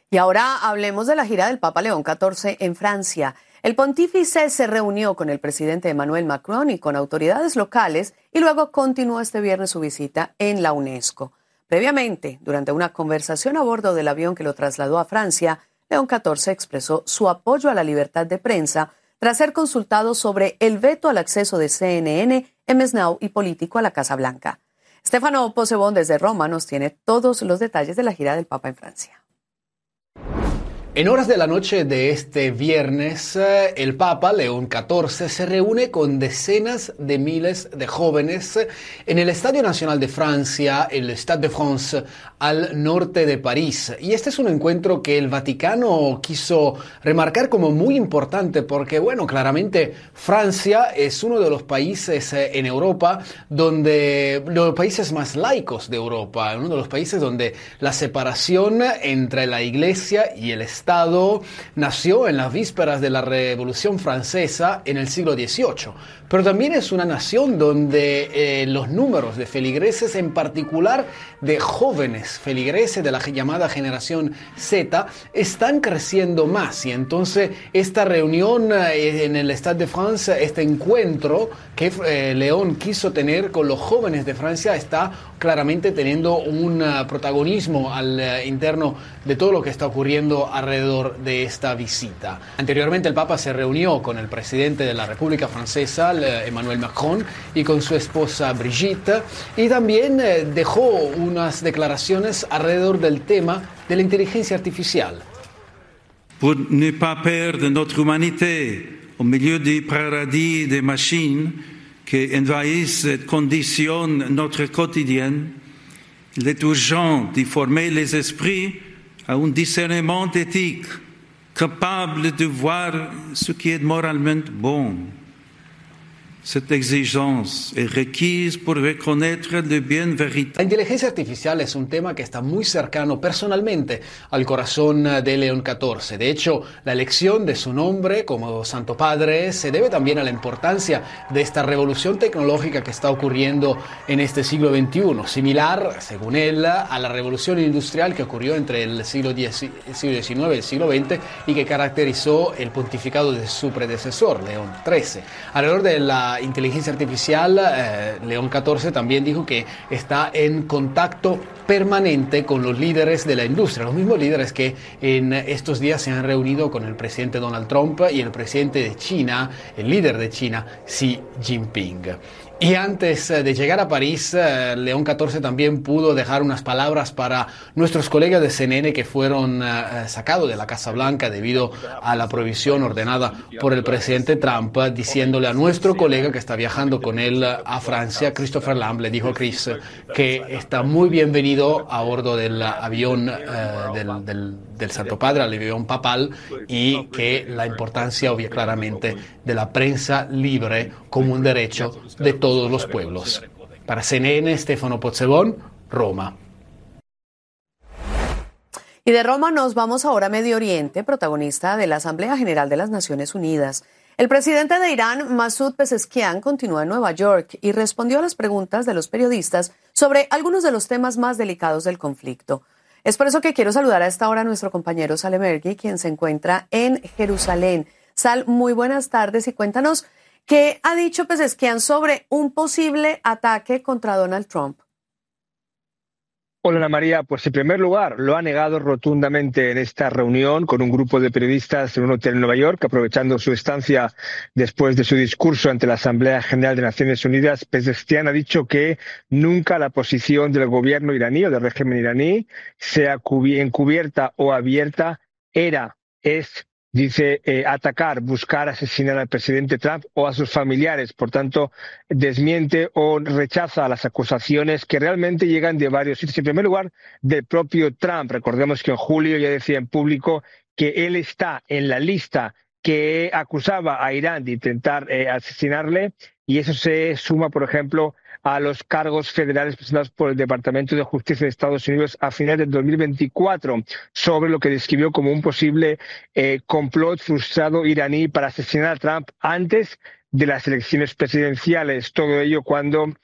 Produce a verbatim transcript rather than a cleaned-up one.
Y ahora hablemos de la gira del Papa León catorce en Francia. El pontífice se reunió con el presidente Emmanuel Macron y con autoridades locales y luego continuó este viernes su visita en la UNESCO. Previamente, durante una conversación a bordo del avión que lo trasladó a Francia, León catorce expresó su apoyo a la libertad de prensa tras ser consultado sobre el veto al acceso de C N N, M S Now y Político a la Casa Blanca. Stefano Possebon desde Roma nos tiene todos los detalles de la gira del Papa en Francia. En horas de la noche de este viernes, el Papa León catorce se reúne con decenas de miles de jóvenes en el Estadio Nacional de Francia, el Stade de France, al norte de París. Y este es un encuentro que el Vaticano quiso remarcar como muy importante porque, bueno, claramente Francia es uno de los países en Europa donde, los países más laicos de Europa, uno de los países donde la separación entre la Iglesia y el Estado Estado nació en las vísperas de la Revolución Francesa en el siglo dieciocho, pero también es una nación donde eh, los números de feligreses, en particular de jóvenes feligreses de la llamada generación Z, están creciendo más. Y entonces esta reunión eh, en el Stade de France, este encuentro que eh, León quiso tener con los jóvenes de Francia, está claramente teniendo un uh, protagonismo al uh, interno de todo lo que está ocurriendo alrededor de esta visita. Anteriormente el Papa se reunió con el presidente de la República Francesa, Emmanuel Macron, y con su esposa Brigitte, y también uh, dejó unas declaraciones alrededor del tema de la inteligencia artificial. Pour ne pas perdre notre humanité au milieu du paradis des machines qui envahissent et conditionnent notre quotidien, il est urgent de former les esprits à un discernement éthique, capable de voir ce qui est moralement bon. Cette exigence est requise pour reconnaître le bien véritable. La inteligencia artificial es un tema que está muy cercano personalmente al corazón de León catorce. De hecho, la elección de su nombre como Santo Padre se debe también a la importancia de esta revolución tecnológica que está ocurriendo en este siglo veintiuno, similar, según él, a la revolución industrial que ocurrió entre el siglo diecinueve y el siglo veinte y que caracterizó el pontificado de su predecesor, León trece. Alrededor de la inteligencia artificial, eh, León catorce también dijo que está en contacto permanente con los líderes de la industria, los mismos líderes que en estos días se han reunido con el presidente Donald Trump y el presidente de China, el líder de China, Xi Jinping. Y antes de llegar a París, León catorce también pudo dejar unas palabras para nuestros colegas de C N N que fueron uh, sacados de la Casa Blanca debido a la prohibición ordenada por el presidente Trump, diciéndole a nuestro colega que está viajando con él a Francia, Christopher Lamb, le dijo a Chris que está muy bienvenido a bordo del avión uh, del, del, del Santo Padre, el avión papal, y que la importancia obvia claramente de la prensa libre como un derecho de todos todos los pueblos. Para C N N, Stefano Possebon, Roma. Y de Roma nos vamos ahora a Medio Oriente, protagonista de la Asamblea General de las Naciones Unidas. El presidente de Irán, Masoud Pezeshkian, continúa en Nueva York y respondió a las preguntas de los periodistas sobre algunos de los temas más delicados del conflicto. Es por eso que quiero saludar a esta hora a nuestro compañero Sal Emergui, quien se encuentra en Jerusalén. Sal, muy buenas tardes y cuéntanos ¿qué ha dicho Pezeshkian sobre un posible ataque contra Donald Trump? Hola Ana María, pues en primer lugar lo ha negado rotundamente en esta reunión con un grupo de periodistas en un hotel en Nueva York, aprovechando su estancia después de su discurso ante la Asamblea General de Naciones Unidas. Pezeshkian ha dicho que nunca la posición del gobierno iraní o del régimen iraní, sea encubierta o abierta, era, es Dice eh, atacar, buscar asesinar al presidente Trump o a sus familiares. Por tanto, desmiente o rechaza las acusaciones que realmente llegan de varios sitios. En primer lugar, del propio Trump. Recordemos que en julio ya decía en público que él está en la lista que acusaba a Irán de intentar eh, asesinarle, y eso se suma, por ejemplo, a los cargos federales presentados por el Departamento de Justicia de Estados Unidos a finales del dos mil veinticuatro sobre lo que describió como un posible eh, complot frustrado iraní para asesinar a Trump antes de las elecciones presidenciales. Todo ello cuando